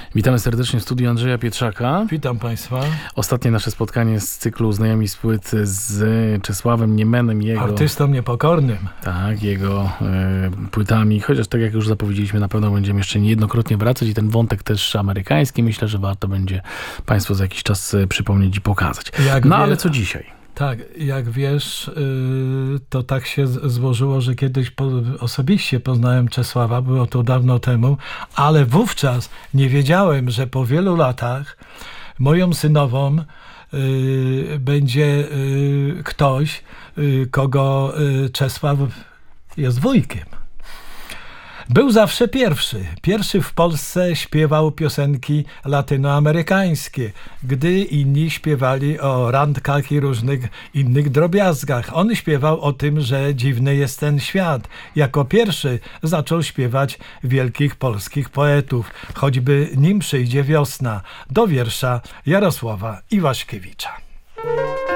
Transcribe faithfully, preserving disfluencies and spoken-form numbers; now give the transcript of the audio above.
Witamy serdecznie w studiu Andrzeja Pietrzaka. Witam Państwa. Ostatnie nasze spotkanie z cyklu Znajomi z płyt z Czesławem Niemenem. Jego, Artystą niepokornym. Tak, jego y, płytami. Chociaż tak jak już zapowiedzieliśmy, na pewno będziemy jeszcze niejednokrotnie wracać i ten wątek też amerykański myślę, że warto będzie Państwu za jakiś czas przypomnieć i pokazać. Jak no wie... ale co dzisiaj? Tak, jak wiesz, yy, to tak się z- złożyło, że kiedyś po, osobiście poznałem Czesława, było to dawno temu, ale wówczas nie wiedziałem, że po wielu latach moją synową yy, będzie yy, ktoś, yy, kogo yy, Czesław jest wujkiem. Był zawsze pierwszy. Pierwszy w Polsce śpiewał piosenki latynoamerykańskie, gdy inni śpiewali o randkach i różnych innych drobiazgach. On śpiewał o tym, że dziwny jest ten świat. Jako pierwszy zaczął śpiewać wielkich polskich poetów, choćby Nim przyjdzie wiosna, do wiersza Jarosława Iwaszkiewicza.